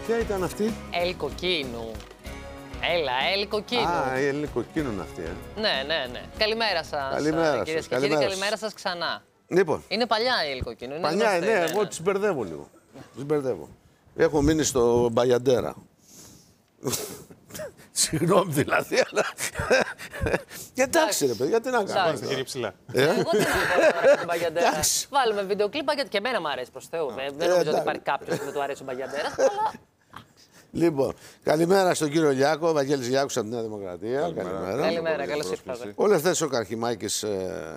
Ποια ήταν αυτή? Ελ Κοκκίνου. Έλα, Ελ Κοκκίνου. Α, η Ελ Κοκκίνου είναι αυτή, Ναι. Καλημέρα σας. Καλημέρα κυρίες σας. και κύριοι, καλημέρα σας ξανά. Λοιπόν. Είναι παλιά η Ελ Κοκκίνου. Παλιά, ναι, εγώ τις μπερδεύω λίγο. Τις μπερδεύω. Έχω μείνει στο Μπαγιαντέρα. Συγγνώμη δηλαδή, αλλά. Εντάξει, ρε παιδιά, τι να κάνω. Κύριε ψηλά. Εγώ τι να πω τώρα τον Μπαγιαντέρα. Βάλουμε βίντεο κλιπ και εμένα μου αρέσει προς Θεού. Δεν νομίζω ότι υπάρχει κάποιος που δεν του αρέσει ο Μπαγιαντέρας. Λοιπόν, καλημέρα στον κύριο Λιάκο, Βαγγέλης Λιάκος από τη Νέα Δημοκρατία. Καλημέρα, καλώς ήρθατε. Ο Λευτέρης ο Καρχημάκης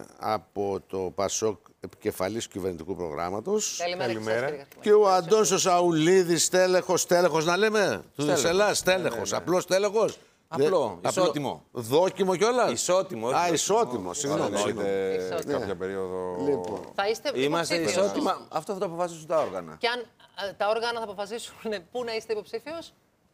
από το ΠΑΣΟΚ, επικεφαλής του κυβερνητικού προγράμματος. Καλημέρα. Και ο Αντώνης ο Σαουλίδης, τέλεχος να λέμε, της Ελλάδας, τέλεχος, απλός τέλεχος. Απλό, ισότιμο. Δόκιμο κιόλας. Ισότιμο. Α, ισότιμο, συγγνώμη. Κάποια περίοδο. Λοιπόν. Θα είστε Είμαστε υποψήφιος. ισότιμα. Αυτό θα το αποφασίσουν τα όργανα. Και αν τα όργανα θα αποφασίσουν πού να είστε υποψήφιος.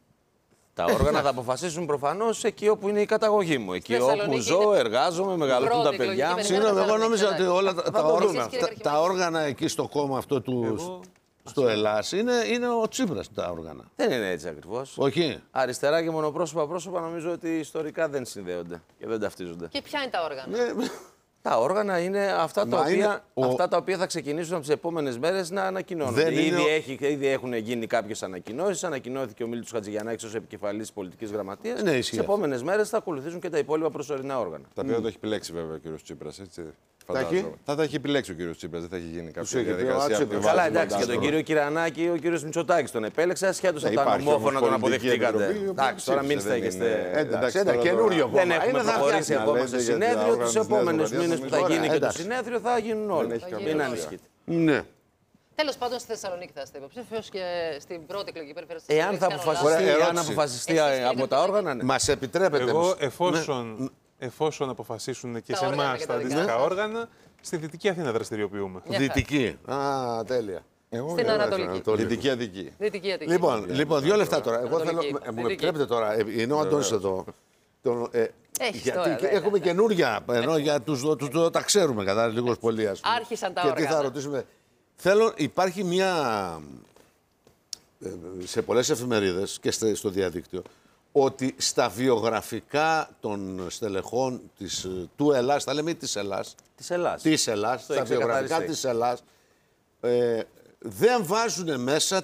Τα όργανα θα αποφασίσουν προφανώς εκεί όπου είναι η καταγωγή μου. Εκεί Στη όπου Θεσσαλονίκη ζω, είναι εργάζομαι, μεγαλώνουν τα πρώτη παιδιά μου. εκλογική Συγγνώμη, εγώ νόμιζα ότι όλα Εσείς, τα όργανα εκεί στο κόμμα αυτό του. Στο Ελλάς είναι ο Τσίπρας τα όργανα. Δεν είναι έτσι ακριβώς. Όχι. Αριστερά και μονοπρόσωπα πρόσωπα νομίζω ότι ιστορικά δεν συνδέονται και δεν ταυτίζονται. Και ποια είναι τα όργανα. Τα όργανα είναι αυτά τα οποία θα ξεκινήσουν από τις επόμενες μέρες να ανακοινώνονται. Ήδη έχουν γίνει κάποιες ανακοινώσεις. Ανακοινώθηκε ο Μίλτος Χατζηγιαννάκης ως επικεφαλής της πολιτικής γραμματείας. Ναι, τις επόμενες μέρες θα ακολουθήσουν και τα υπόλοιπα προσωρινά όργανα. Τα οποία το έχει επιλέξει βέβαια ο κύριος Τσίπρας, έτσι. έχει? Θα τα έχει επιλέξει ο κύριος Τσίπρας, δεν θα έχει γίνει κάποια είχε πει, διαδικασία. άτσεπε. Καλά, εντάξει, και τον κύριο Κυρανάκη, ο κύριος Μητσοτάκης τον επέλεξε, ασχέτως από τα νομόφωνα τον αποδεχτήκατε. Εντάξει, τώρα μην στέγεστε. Εντάξει, ένα καινούριο κόμμα. Δεν έχουμε προχωρήσει ακόμα στο συνέδριο. Τους επόμενους μήνες που θα γίνει και το εντάξει. συνέδριο θα γίνουν όλα. Μην ανησυχείτε. Ναι. Τέλος πάντων, στη Θεσσαλονίκη θα είστε υποψήφιος και στην πρώτη εκλογική περιφέρεια της Εάν θα αποφασιστεί από τα όργανα, ναι. Μας επιτρέπετε. Εγώ, εφόσον αποφασίσουν και Τα σε όργανα εμάς και τα τα δικά αντίστοιχα σας. όργανα, στη Δυτική Αθήνα δραστηριοποιούμε. Δυτική. Α, τέλεια. Στην Ανατολική. Δυτική Αδική. Δυτική Αττική. Λοιπόν, 2 λεπτά τώρα. Εγώ θέλω. Ανατολική. Μου Δυτική. επιτρέπετε τώρα, είναι ο Αντώνης εδώ. Έχεις Γιατί τώρα, βέβαια. έχουμε καινούρια, ενώ για τους τα ξέρουμε κατά λίγος πολύ, ας πούμε. Άρχισαν τα Και τι θα όργανα. ρωτήσουμε. Υπάρχει μια, σε πολλές εφημερίδες και στο διαδίκτυο, ότι στα βιογραφικά των στελεχών του Ελλάς, θα λέμε ή της Ελλάς, Της Ελλάς. στα βιογραφικά της Ελλάς, δεν βάζουν μέσα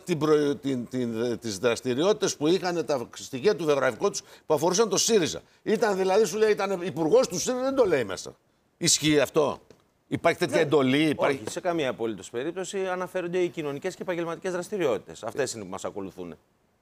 τις δραστηριότητες που είχαν τα στοιχεία του βιογραφικού τους που αφορούσαν το ΣΥΡΙΖΑ. Ήταν δηλαδή, σου λέει, ήταν υπουργός του ΣΥΡΙΖΑ, δεν το λέει μέσα. Ισχύει αυτό? Υπάρχει τέτοια εντολή? Όχι, σε καμία απολύτως περίπτωση αναφέρονται οι κοινωνικές και επαγγελματικές δραστηριότητες. Αυτές είναι που μας ακολουθούν.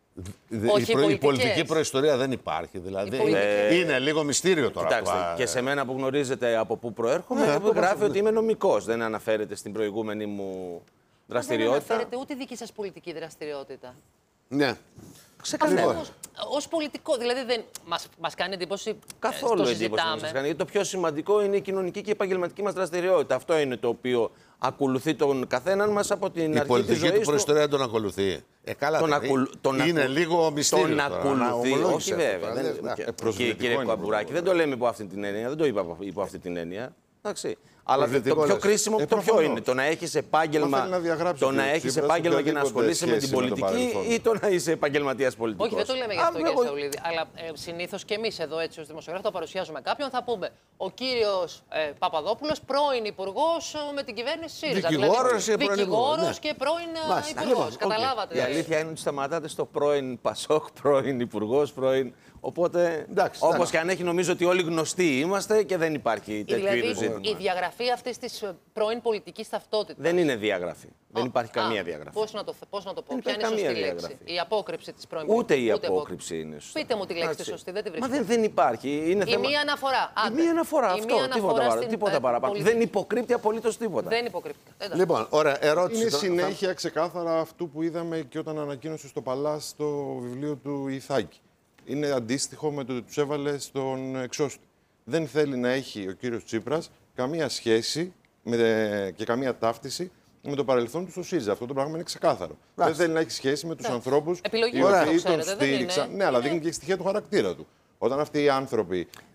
Όχι, η πολιτική προϊστορία δεν υπάρχει. Δηλαδή, είναι λίγο μυστήριο τώρα. Κοιτάξτε, και σε μένα που γνωρίζετε από πού προέρχομαι, γράφει ότι είμαι νομικός. Δεν αναφέρεται στην προηγούμενη μου Δεν δραστηριότητα. αναφέρεται ούτε δική σας πολιτική δραστηριότητα. Ναι. Ξεκάθαρα. Όμως, ως πολιτικό, δηλαδή μας κάνει εντύπωση. Καθόλου το εντύπωση δεν συζητάμε. σας κάνει. Γιατί το πιο σημαντικό είναι η κοινωνική και η επαγγελματική μας δραστηριότητα. Αυτό είναι το οποίο ακολουθεί τον καθέναν μας από την Η αρχή της πολιτική ζωής του του. προϊστορία τον ακολουθεί. Καλά, είναι λίγο μυστήριο. Τον τώρα, ακολουθεί, ομολόγησε όχι αυτό βέβαια. τώρα, Κύριε Καμπουράκη, δεν το λέμε υπό αυτή την έννοια, δεν το είπα υπό αυτή την έννοια. Εντάξει. Αλλά το Προσδυτικό πιο λες. κρίσιμο το ποιο προφανώς. είναι, το να έχεις επάγγελμα, Μα θέλει να διαγράψει ο έχεις Τσίπρας επάγγελμα και να οποιαδήποτε ασχολείσαι με την σχέση με το πολιτική παρελθόν. ή το να είσαι επαγγελματίας πολιτικός. Όχι, δεν το λέμε γι' αυτό, κύριε Σαουλίδη. Αλλά συνήθως και εμείς εδώ, έτσι ως δημοσιογράφοι, το παρουσιάζουμε κάποιον. Θα πούμε ο κύριος Παπαδόπουλος, πρώην υπουργός με την κυβέρνηση ΣΥΡΙΖΑ. Δικηγόρος ή πρώην υπουργός, Δικηγόρος και πρώην Μάλιστα. υπουργός. Λοιπόν, Καταλάβατε. Η αλήθεια είναι ότι σταματάτε στο πρώην Πασόκ, πρώην υπουργός, πρώην. Οπότε, Εντάξει, όπως εντάξει. και αν έχει, νομίζω ότι όλοι γνωστοί είμαστε και δεν υπάρχει τέτοιο είδους Δηλαδή, ζήτημα. η διαγραφή αυτής της πρώην πολιτικής ταυτότητας. Δεν είναι διαγραφή. Δεν υπάρχει καμία διαγραφή. Πώς να το πω, Δεν ποια είναι η υπάρχει σωστή καμία λέξη. διαγραφή. Η απόκρυψη της πρώην Ούτε η πολιτικής. απόκρυψη είναι σωστή. Πείτε μου τη λέξη τη Εντάξει. σωστή, δεν τη Μα βρίσκω. δεν υπάρχει. Είναι Η θέμα... μία αναφορά. Η Άντε. μία αναφορά. Η Αυτό. μία αναφορά στην, Τίποτα παραπάνω. πολιτική. Δεν υποκρύπτει απολύτως τίποτα. Δεν υποκρύπτει. Εντάξει. Λοιπόν, ωραία, ερώτηση. Είναι τώρα. συνέχεια ξεκάθαρα αυτού που είδαμε και όταν ανακοίνωσε στο Παλάς το βιβλίο του Ιθάκη. Είναι αντίστοιχο με το ότι τους έβαλε στον εξώστη. Δεν θέλει να έχει ο κύριος Τσίπρας καμία σχέση και καμία ταύτιση με το παρελθόν του στο ΣΥΡΙΖΑ. Αυτό το πράγμα είναι ξεκάθαρο. Δεν θέλει να έχει σχέση με τους ανθρώπους Επιλογή οι του, οποίοι το τον ξέρετε, δεν στήριξαν. είναι. Ναι, αλλά δείχνει και στοιχεία του χαρακτήρα του. Όταν αυτοί οι άνθρωποι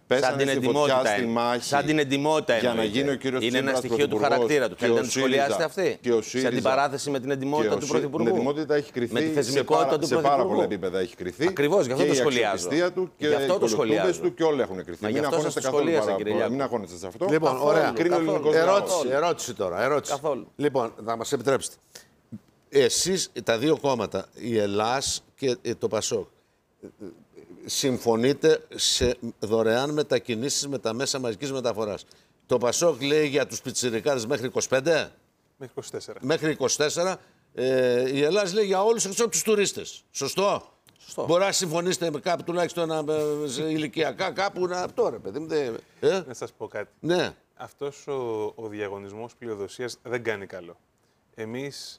Πέσανε την στη φωτιά, εντιμότητα. στη μάχη. Σαν την εντιμότητα για να εννοείται. γίνει ο κύριος Είναι ένα Τσίπρας στοιχείο του πρωθυπουργός χαρακτήρα του. και Θέλετε ο να τη ΣΥΡΙΖΑ σχολιάσετε αυτή. και ο Σε ΣΥΡΙΖΑ αντιπαράθεση με την εντιμότητα του Πρωθυπουργού. Την εντιμότητα έχει κριθεί Με τη θεσμικότητα του σε πάρα Πρωθυπουργού. πολλά επίπεδα. Έχει κριθεί. Ακριβώς, γι' αυτό και το η σχολιάζω. αξιοπιστία του και Γι' αυτό οι το σχολιάζω. κολοτούμπες του και όλα έχουν κριθεί. Μα γι' Μην αυτό αγχώνεστε σας το καθόλου σχολίασα, κύριε Λιάκο. μην αγχώνεστε σε αυτό. Λοιπόν, Καθόλου, ωραία. Κρίνει ο καθόλου. ελληνικός λαός. Ερώτηση τώρα. Ερώτηση. Καθόλου. Λοιπόν, θα μας επιτρέψετε. Εσείς, τα δύο κόμματα, η Ελλάς και το Πασόκ, συμφωνείτε σε δωρεάν μετακινήσεις με τα μέσα μαζικής μεταφοράς. Το Πασόκ λέει για τους πιτσιρικάδες μέχρι 25. Μέχρι 24. Μέχρι 24. Η Ελλάς λέει για όλους εκτός από τους τουρίστες. Σωστό. Σωστό. Μπορεί να συμφωνήσετε με κάπου τουλάχιστον ηλικιακά κάπου να. Τώρα, παιδί μου. Να σας πω κάτι. Ναι. Αυτός ο διαγωνισμός πλειοδοσίας δεν κάνει καλό. Εμείς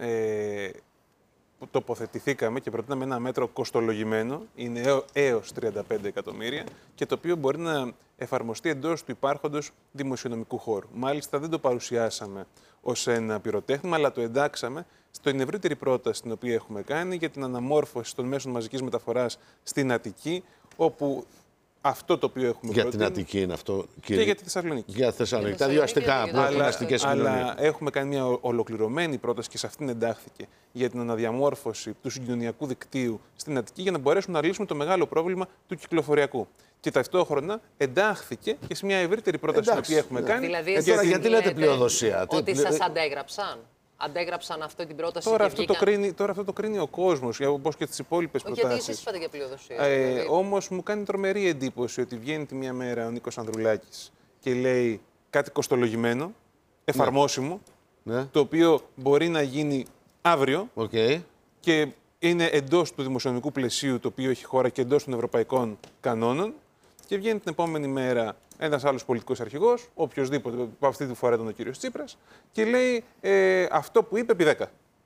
τοποθετηθήκαμε και προτείναμε ένα μέτρο κοστολογημένο, είναι έως 35 εκατομμύρια και το οποίο μπορεί να εφαρμοστεί εντός του υπάρχοντος δημοσιονομικού χώρου. Μάλιστα δεν το παρουσιάσαμε ως ένα πυροτέχνημα, αλλά το εντάξαμε στην ευρύτερη πρόταση την οποία έχουμε κάνει για την αναμόρφωση των μέσων μαζικής μεταφοράς στην Αττική, όπου αυτό το οποίο έχουμε Για προτείνει... την Αττική είναι αυτό, κύριε. Και για τη Θεσσαλονίκη. Για Θεσσαλονίκη. Για Τα δύο Θεσσαλονίκη αστικά και που για έχουν αστικές κοινωνίες. Αλλά έχουμε κάνει μια ολοκληρωμένη πρόταση και σε αυτήν εντάχθηκε για την αναδιαμόρφωση του συγκοινωνιακού δικτύου στην Αττική για να μπορέσουμε να λύσουμε το μεγάλο πρόβλημα του κυκλοφοριακού. Και ταυτόχρονα εντάχθηκε και σε μια ευρύτερη πρόταση την οποία έχουμε κάνει. Δηλαδή, τώρα εσείς γιατί λέτε πλειοδοσία? Ότι σας αντέγραψαν. Αντέγραψαν αυτή την πρόταση. Τώρα και αυτό το κρίνει ο κόσμος, όπως και τις υπόλοιπες γιατί προτάσεις. εσείς είπατε για πλειοδοσία. Όμως μου κάνει τρομερή εντύπωση ότι βγαίνει τη μία μέρα ο Νίκος Ανδρουλάκης και λέει κάτι κοστολογημένο, εφαρμόσιμο, Ναι. το οποίο μπορεί να γίνει αύριο Okay. και είναι εντός του δημοσιονομικού πλαισίου το οποίο έχει χώρα και εντός των ευρωπαϊκών κανόνων. Και βγαίνει την επόμενη μέρα ένας άλλος πολιτικός αρχηγός, οποιοδήποτε, αυτή τη φορά ήταν ο κύριος Τσίπρας, και λέει αυτό που είπε επί 10.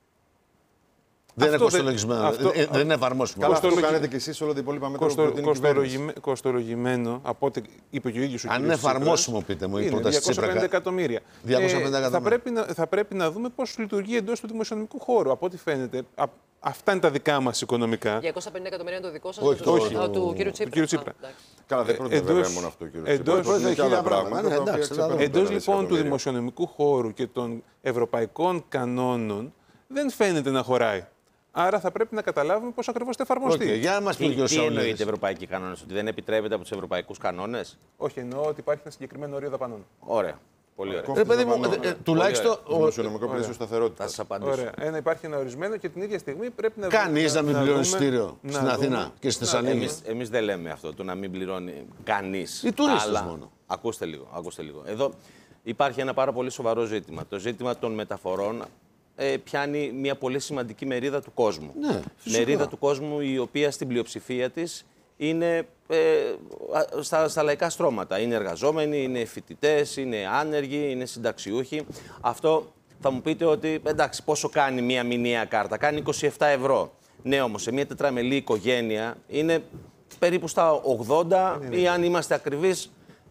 Δεν είναι Αυτό κοστολογισμένο. Δεν είναι εφαρμόσιμο. Καλά, αυτό Κοστολογι- κάνετε κι εσείς όλα τα υπόλοιπα μέτρα που προτείνει η κυβέρνηση. Κοστολογημένο, από ό,τι είπε και ο ίδιος ο Αν κύριος είναι Τσίπρας, εφαρμόσιμο, πείτε μου, η είναι πρόταση 250 Τσίπρα. εκατομμύρια. 250 εκατομμύρια. Θα πρέπει να δούμε πώς λειτουργεί εντός του δημοσιονομικού χώρου. Από ό,τι φαίνεται, αυτά είναι τα δικά μας οικονομικά. 250 εκατομμύρια είναι το δικό σας Όχι, και το όχι. του κύριου Τσίπρα. κύριου Τσίπρα. Α, εντάξει. Καλά, δεν πρόκειται εντός- βέβαια μόνο αυτό, κύριε εντός- Τσίπρα. Πρόκειται και άλλα πράγματα. Ναι, εντάξει, Εντός λοιπόν του δημοσιονομικού χώρου και των ευρωπαϊκών κανόνων δεν φαίνεται να χωράει. Άρα θα πρέπει να καταλάβουμε πώς ακριβώς θα εφαρμοστεί. Για να μας πει ο κ. Τι Σαουλίδης. εννοείται ευρωπαϊκοί κανόνες, ότι δεν επιτρέπεται από τους ευρωπαϊκούς κανόνες? Όχι, εννοώ ότι υπάρχει ένα συγκεκριμένο όριο δαπανών. Ωραία. Πολύ ωραία. Κόφτης Παιδί μου, δαπανών. τουλάχιστον. Δημοσιονομικό πλαίσιο Θα σταθερότητα. σας απαντήσω. Ωραία. Υπάρχει ένα ορισμένο και την ίδια στιγμή πρέπει να Κανείς να μην πληρώνει δούμε- εισιτήριο να στην δούμε- Αθήνα και στη Θεσσαλονίκη. Εμείς δεν λέμε αυτό, το να μην πληρώνει κανείς. Οι τουρίστες Αλλά, μόνο. Ακούστε λίγο. Εδώ υπάρχει ένα πάρα πολύ σοβαρό ζήτημα. Το ζήτημα των μεταφορών πιάνει μια πολύ σημαντική μερίδα του κόσμου. Ναι, φυσικά. Μερίδα του κόσμου η οποία στην πλειοψηφία της είναι στα λαϊκά στρώματα. Είναι εργαζόμενοι, είναι φοιτητές, είναι άνεργοι, είναι συνταξιούχοι. Αυτό θα μου πείτε ότι εντάξει, πόσο κάνει μια μηνιαία κάρτα? Κάνει 27 ευρώ. Ναι, όμως σε μια τετραμελή οικογένεια είναι περίπου στα 80 ή αν είμαστε ακριβείς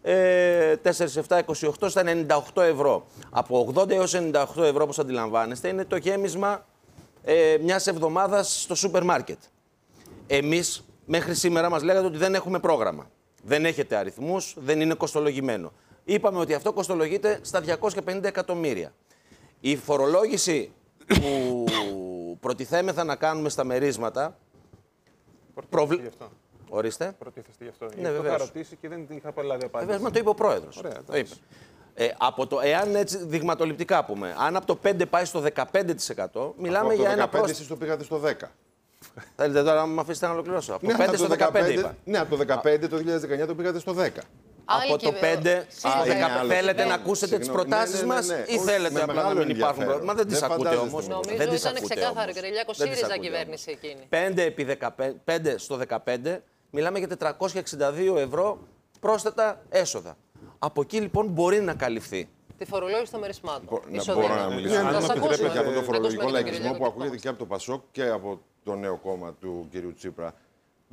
4-7-28 στα 98 ευρώ. Από 80 έως 98 ευρώ, όπως αντιλαμβάνεστε, είναι το γέμισμα μιας εβδομάδας στο σούπερ μάρκετ. Εμείς μέχρι σήμερα μας λέγατε ότι δεν έχουμε πρόγραμμα. Δεν έχετε αριθμούς, δεν είναι κοστολογημένο. Είπαμε ότι αυτό κοστολογείται στα 250 εκατομμύρια. Η φορολόγηση που προτιθέμεθα να κάνουμε στα μερίσματα... Προτίθεστε γι' αυτό. Ορίστε. Προτίθεστε γι' αυτό. Ναι, Το βεβαίως. είχα ρωτήσει και δεν είχα λάβει απάντηση. Βεβαίως, μα το είπε ο πρόεδρος. Ωραία, Το είπε. Εάν έτσι δειγματοληπτικά πούμε, αν από το 5 πάει στο 15%, μιλάμε για ένα Από το 15 πρόσθετο. εσείς το πήγατε στο 10. Θέλετε τώρα να με αφήσετε να ολοκληρώσω? Από το 5 από στο το 15 είπα. Ναι, από το 15 το 2019 το πήγατε στο 10. Από το 5 στο 15. Θέλετε να ακούσετε τις Συγγνώμη. προτάσεις Ναι, ναι, μας ναι, ναι. ή Όχι, θέλετε με απλά να μεγάλο μην υπάρχουν ενδιαφέρον. προτάσεις? Μα δεν τις Δεν ακούτε φαντάζεστε όμως. μόνο. Νομίζω Δεν τις ήταν ακούτε ξεκάθαρο, όμως. κύριε Λιάκο, Δεν τις ΣΥΡΙΖΑ ακούτε κυβέρνηση όμως. εκείνη. 5 στο 15 μιλάμε για 462 ευρώ πρόσθετα έσοδα. Από εκεί λοιπόν μπορεί να καλυφθεί. Τη φορολόγηση των μερισμάτων. Να μπορώ να μιλήσω. Αν Θα μου σας επιτρέπετε, ακούσουμε. Και από το Να φορολογικό ακούσουμε και τον κύριο λαϊκισμό που Λιάκο. ακούγεται και από το Πασόκ και από το νέο κόμμα του κ. Τσίπρα.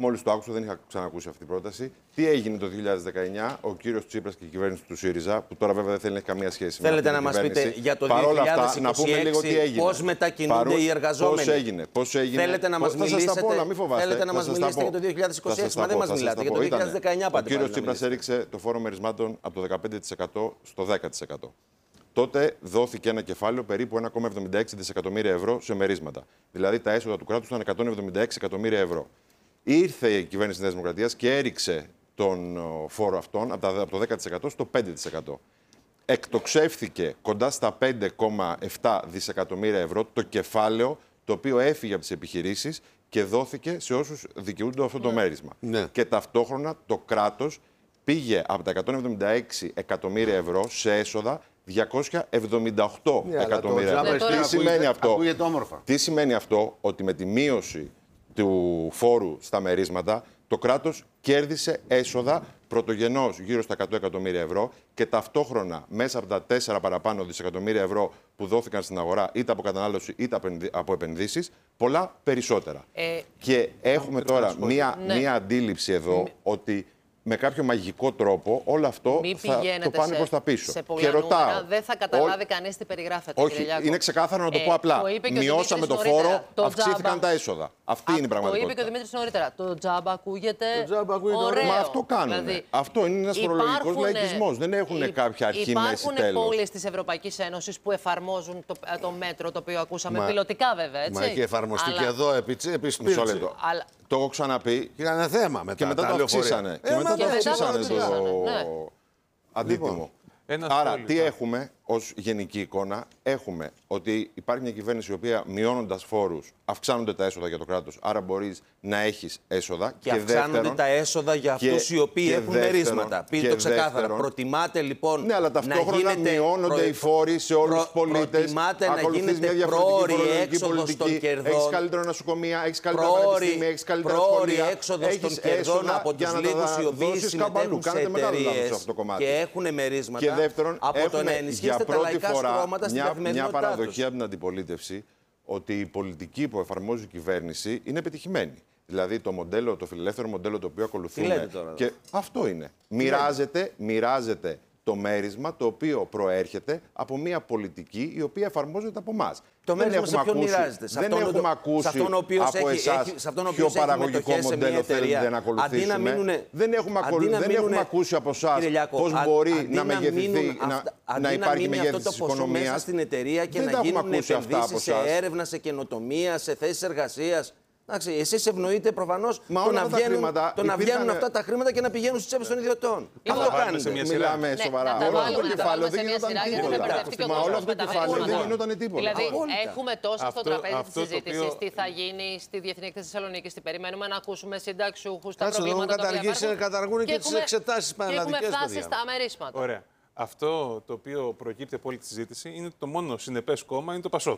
Μόλις το άκουσα, δεν είχα ξανακούσει αυτή την πρόταση. Τι έγινε το 2019, ο κύριος Τσίπρας και η κυβέρνηση του ΣΥΡΙΖΑ, που τώρα βέβαια δεν θέλει να έχει καμία σχέση Θέλετε με αυτή να την μας πείτε για το 2026 παρόλα αυτά, να πούμε λίγο τι έγινε. πώς μετακινούνται οι εργαζόμενοι. Πώς έγινε. Θέλετε να μας μιλήσετε, θέλετε να μας μιλήσετε για το 2026, μα δεν μας μιλάτε. Για το 2019 πάτε. Ο κύριος Τσίπρας έριξε το φόρο μερισμάτων από το 15% στο 10%. Τότε δόθηκε ένα κεφάλαιο περίπου 1,76 δισεκατομμύρια ευρώ σε μερίσματα. Δηλαδή τα έσοδα του κράτους ήταν 176 εκατομμύρια ευρώ. Ήρθε η κυβέρνηση της Νέας Δημοκρατίας και έριξε τον φόρο αυτόν από το 10% στο 5%. Εκτοξεύθηκε κοντά στα 5,7 δισεκατομμύρια ευρώ το κεφάλαιο το οποίο έφυγε από τις επιχειρήσεις και δόθηκε σε όσους δικαιούνται αυτό το μέρισμα. Ναι. Και ταυτόχρονα το κράτος πήγε από τα 176 εκατομμύρια ευρώ σε έσοδα 278 εκατομμύρια ευρώ. Τι σημαίνει αυτό? Τι σημαίνει αυτό? Ότι με τη μείωση του φόρου στα μερίσματα το κράτος κέρδισε έσοδα πρωτογενώς γύρω στα 100 εκατομμύρια ευρώ και ταυτόχρονα μέσα από τα 4 παραπάνω δισεκατομμύρια ευρώ που δόθηκαν στην αγορά είτε από κατανάλωση είτε από επενδύσεις, πολλά περισσότερα. Και έχουμε τώρα μία αντίληψη εδώ ότι με κάποιο μαγικό τρόπο όλο αυτό θα το πάνε προς τα πίσω. Και ρωτάω. Δεν θα καταλάβει κανείς τι περιγράφεται. Όχι, είναι ξεκάθαρο να το πω απλά. Μειώσαμε το φόρο, αυξήθηκαν τα έσοδα. Αυτή είναι η πραγματικότητα. Το είπε και ο Δημήτρης νωρίτερα. Το τζάμπα ακούγεται. Ωραίο. Μα αυτό κάνουν. Δηλαδή, αυτό είναι ένας φορολογικός λαϊκισμός. Δεν έχουν κάποια αρχή, μέση, τέλος. Υπάρχουν πόλεις της Ευρωπαϊκής Ένωσης που εφαρμόζουν το μέτρο το οποίο ακούσαμε πιλωτικά βέβαια. Μα έχει εφαρμοστεί και εδώ επί Σπίρτση. Το έχω ξαναπεί. Και ήταν θέμα μετά. Και μετά το αυξήσανε. Και μετά το αυξήσανε το αντίτιμο. Άρα, τι έχουμε ως γενική εικόνα? Έχουμε ότι υπάρχει μια κυβέρνηση η οποία μειώνοντας φόρους αυξάνονται τα έσοδα για το κράτος, άρα μπορείς να έχεις έσοδα. Και αυξάνονται τα έσοδα για αυτούς οι οποίοι έχουν μερίσματα. Πείτε το ξεκάθαρα. Προτιμάτε λοιπόν ναι, αλλά ταυτόχρονα μειώνονται οι φόροι σε όλους τους πολίτες. Προτιμάτε να γίνεται πρόωρη έξοδος των κερδών. Έχεις καλύτερα νοσοκομεία, έχεις καλύτερα πανεπιστήμια, έχεις καλύτερα σχολεία. Πρόωρη έξοδος των κερδών από τους λίγους οι οποίοι συμμετέχουν σε εταιρείες και έχουν μερίσματα. Και δεύτερον, από το να ενισχύσετε τα λαϊκά στρώματα στην καθημερινότητά τους. Μια παραδοχή από την αντιπολίτευση ότι η πολιτική που εφαρμόζει η κυβέρνηση είναι επιτυχημένη. Δηλαδή το φιλελεύθερο μοντέλο το οποίο ακολουθούμε. Και αυτό είναι. Μοιράζεται το μέρισμα το οποίο προέρχεται από μια πολιτική η οποία εφαρμόζεται από εμάς. Το μέρισμα σε ποιον μοιράζεται? Δεν έχουμε ακούσει από εσάς ποιο παραγωγικό μοντέλο θέλετε να ακολουθήσουμε. Δεν έχουμε ακούσει από εσάς πώς μπορεί να μεγεθυνθεί, να υπάρχει μεγέθυνση της οικονομίας. Μέσα στην εταιρεία και να γίνουν επενδύσεις σε έρευνα, σε καινοτομία, σε θέσεις εργασίας. Εσείς ευνοείτε προφανώς το να βγαίνουν αυτά τα χρήματα και να πηγαίνουν στις τσέπες των ιδιωτών. Αυτό κάνετε. Μιλάμε σοβαρά. Όλο αυτό το κεφάλαιο δεν γινόταν τίποτα. Μα όλο αυτό το κεφάλαιο δεν γινόταν τίποτα. Δηλαδή, έχουμε τόσο στο τραπέζι της συζήτησης τι θα γίνει στη Διεθνή Έκθεση Θεσσαλονίκης, τι περιμένουμε να ακούσουμε συνταξιούχους, τα προβλήματα τα οποία καταργούν και τις εξετάσεις πανελλαδικές. Και έχουμε φτάσει στα μερίσματα. Ωραία. Αυτό το οποίο προκύπτει από όλη τη συζήτηση είναι το μόνο συνεπές κόμμα είναι το ΠΑΣΟΚ.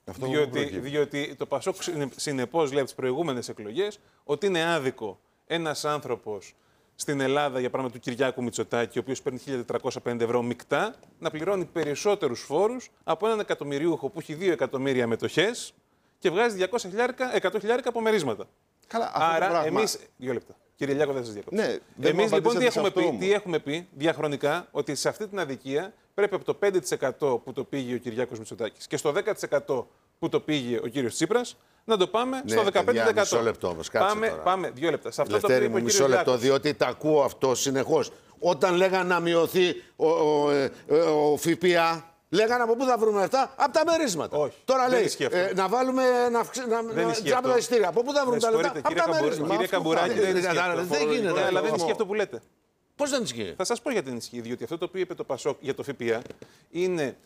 Διότι το ΠΑΣΟΚ συνεπώς λέει από τις προηγούμενες εκλογές ότι είναι άδικο ένας άνθρωπος στην Ελλάδα, για παράδειγμα του Κυριάκου Μητσοτάκη, ο οποίος παίρνει 1.450 ευρώ μεικτά, να πληρώνει περισσότερους φόρους από έναν εκατομμυριούχο που έχει 2 εκατομμύρια μετοχές και βγάζει 100.000 από μερίσματα. Καλά, άρα, εμείς. 2 λεπτά. Κύριε Λιάκο, δεν σας διακόψω. Ναι, εμείς λοιπόν τι έχουμε πει διαχρονικά, ότι σε αυτή την αδικία πρέπει από το 5% που το πήγε ο Κυριάκος Μητσοτάκης και στο 10% που το πήγε ο κύριος Τσίπρας, να το πάμε στο 15%. Μισό λεπτό όμως, Πάμε 2 λεπτά. Σε αυτό Λευτέρη το μου, μισό λεπτό, διότι τα ακούω αυτό συνεχώς. Όταν λέγανε να μειωθεί ο ΦΠΑ, λέγανε από πού θα βρούμε αυτά, από τα μερίσματα. Όχι, τώρα λέει να βάλουμε τζάμπα τα ειστήρια. Από πού θα βρούμε τα λεφτά, από τα μερίσματα. Κύριε Καμπουράκη, δεν γίνεται. Αλλά δεν ισχύει αυτό που λέτε. Πώς δεν ισχύει? Θα σας πω γιατί δεν ισχύει. Διότι αυτό το οποίο είπε το ΠΑΣΟΚ για το ΦΠΑ είναι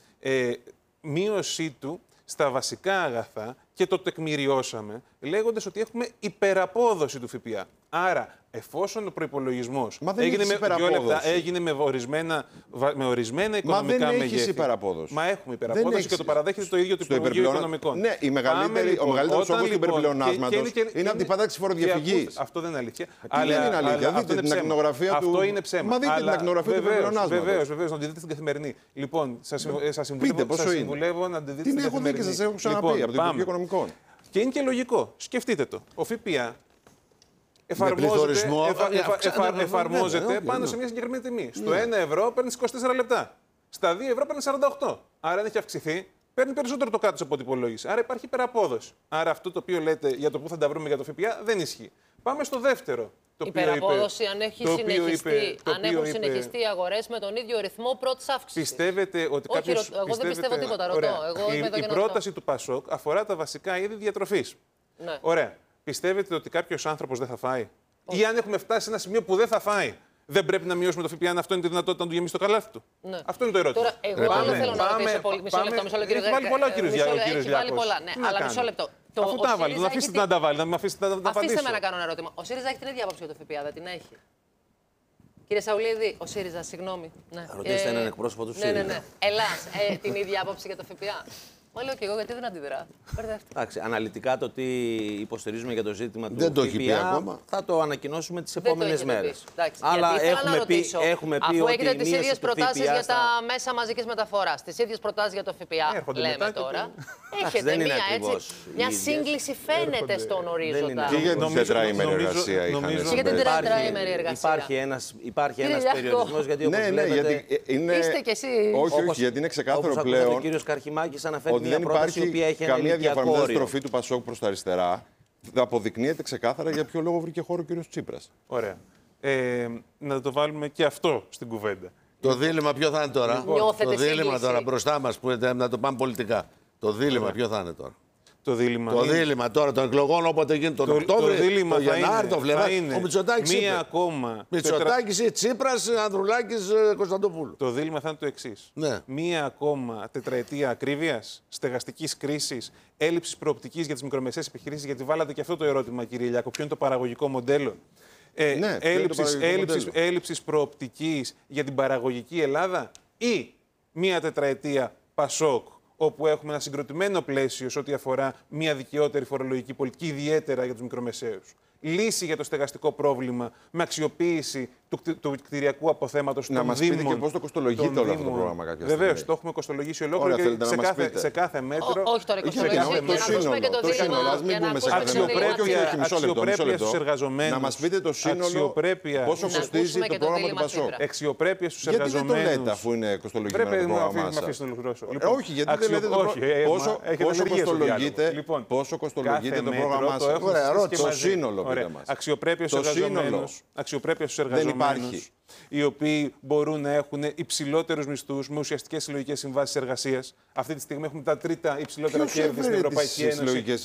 μείωσή του στα βασικά αγαθά και το τεκμηριώσαμε λέγοντας ότι έχουμε υπεραπόδοση του ΦΠΑ. Άρα, εφόσον ο προϋπολογισμός έγινε με ορισμένα οικονομικά μεγέθη. Μα δεν έχεις υπεραπόδοση. Μα έχουμε υπεραπόδοση και το παραδέχεται το ίδιο το Υπουργείο Οικονομικών. Ναι, ο μεγαλύτερος όγκος του υπερπλεονάσματος είναι από την πατάξη της φοροδιαφυγής. Αυτό δεν είναι αλήθεια. Δεν είναι αλήθεια. Δείτε την ακτινογραφία του. Αυτό είναι ψέμα. Μα δείτε την ακτινογραφία του υπερπλεονάσματος. Βεβαίως, να τη δείτε στην καθημερινή. Λοιπόν, σας συμβουλεύω να τη δείτε την έχω δει και σας έχω ξαναπεί από το Υπουργείο Οικονομικών. Και είναι και λογικό. Σκεφτείτε το. Ο ΦΠΑ πληθωρισμό, εφαρμόζεται πάνω σε μια συγκεκριμένη τιμή. Στο 1 ευρώ παίρνει 24 λεπτά. Στα 2 ευρώ παίρνει 48. Άρα αν έχει αυξηθεί, παίρνει περισσότερο το κράτος από ό,τι υπολόγισε. Άρα υπάρχει υπεραπόδοση. Άρα αυτό το οποίο λέτε για το πού θα τα βρούμε για το ΦΠΑ δεν ισχύει. Πάμε στο δεύτερο. Υπεραπόδοση αν έχουν συνεχιστεί οι αγορές με τον ίδιο ρυθμό πρώτης αύξησης. Πιστεύετε ότι κάποιος... Εγώ δεν πιστεύω τίποτα, ρωτώ. Η πρόταση του ΠΑΣΟΚ αφορά τα βασικά είδη διατροφής. Ναι. Ωραία. Πιστεύετε ότι κάποιος άνθρωπος δεν θα φάει? Ή αν έχουμε φτάσει σε ένα σημείο που δεν θα φάει, δεν πρέπει να μειώσουμε το ΦΠΑ αν αυτό είναι τη δυνατότητα να του γεμίσει το καλάθι του? Ναι. Αυτό είναι το ερώτημα. Τώρα, εγώ δεν θέλω να ρωτήσω πολύ. Μισό λεπτό, Έχει βάλει πολλά ο κύριος Λιάκος. Ναι, αλλά μισό λεπτό. Αφού τα βάλει, να αφήσετε να τα βάλει, να με αφήσετε να τα απαντήσω. Αφήστε με να κάνω ένα ερώτημα. Ο ΣΥΡΙΖΑ έχει την ίδια άποψη για το ΦΠΑ, δεν την έχει? Κύριε Σαουλίδη, ο ΣΥΡΙΖΑ, συγγνώμη. Ρωτήστε έναν εκπρόσωπο του ΣΥΡΙΖΑ. Ναι. Ελλάς, την ίδια άποψη για το ΦΠΑ? Μα λέω και εγώ, γιατί δεν αντιδρά? Εντάξει, αναλυτικά το τι υποστηρίζουμε για το ζήτημα του δεν το έχει πει ακόμα. Θα το ανακοινώσουμε τις επόμενες μέρες. Αλλά έχουμε πει αφού ότι έχετε τις ίδιες προτάσεις για στα... τα μέσα μαζικής μεταφοράς, τις ίδιες προτάσεις για το ΦΠΑ, λέμε τώρα, έχετε μια σύγκληση φαίνεται στον ορίζοντα. Και για την τετραήμερη εργασία είχαν. Και για την τετραήμερη εργασία. Υπάρχει ένας περιορισμός, γιατί όπως βλέπετε... Είστε κι εσείς. Όχι, γιατί είναι ξεκάθαρο πλέον. Ο κύριος Καρχιμάκης αναφέρει ότι δεν υπάρχει καμία διαφορετική στροφή του ΠΑΣΟΚ προς τα αριστερά. Αποδεικνύεται ξεκάθαρα για ποιο λόγο βρήκε χώρο ο κύριος Τσίπρας. Ωραία. Να το βάλουμε και αυτό στην κουβέντα. Το δίλημμα ποιο θα είναι τώρα? Νιώθετε το δίλημμα σύγκληση τώρα μπροστά μας, που να το πάμε πολιτικά. Το δίλημμα ποιο θα είναι τώρα? Το δίλημμα, το δίλημμα τώρα των εκλογών, όποτε γίνει τον Οκτώβριο, το Γενάρη, το Φλεβάρι. Ο Μητσοτάκης μία ακόμα. Μητσοτάκης ή Τσίπρας, Ανδρουλάκης, Κωνσταντοπούλου. Το δίλημμα θα είναι το εξής. Ναι. Μία ακόμα τετραετία ακρίβειας, στεγαστικής κρίσης, έλλειψης προοπτικής για τις μικρομεσαίες επιχειρήσεις, γιατί βάλατε και αυτό το ερώτημα, κύριε Λιάκο, ποιο είναι το παραγωγικό μοντέλο. Έλλειψης προοπτικής για την παραγωγική Ελλάδα, ή μία τετραετία ΠΑΣΟΚ, όπου έχουμε ένα συγκροτημένο πλαίσιο σε ό,τι αφορά μια δικαιότερη φορολογική πολιτική, ιδιαίτερα για τους μικρομεσαίους. Λύση για το στεγαστικό πρόβλημα με αξιοποίηση του κτηριακού αποθέματος των Δήμων. Να μας πείτε και πώς το κοστολογείτε όλο αυτό το πρόγραμμα κάποια στιγμή. Βεβαίως, το έχουμε κοστολογήσει ολόκληρο και σε κάθε μέτρο. Όχι τώρα κοστολογήσει, για να ακούσουμε και το δίλημμα. Αξιοπρέπεια στους εργαζομένους. Να μας πείτε το σύνολο πόσο κοστίζει το πρόγραμμα του ΠΑΣΟΚ. Αξιοπρέπεια στους εργαζομένους. Γιατί δεν το λέτε αφού είναι κοστολογημένο το πρόγραμμά σας? Όχι, γιατί δεν λέτε πόσο κοστολογείτε το πρόγραμμά σας. Το σύνολο. Αξιοπρέπεια στους εργαζομένους, οι οποίοι μπορούν να έχουν υψηλότερους μισθούς με ουσιαστικές συλλογικές συμβάσεις εργασίας. Αυτή τη στιγμή έχουμε τα τρίτα υψηλότερα κέρδη στην Ευρωπαϊκή Ένωση.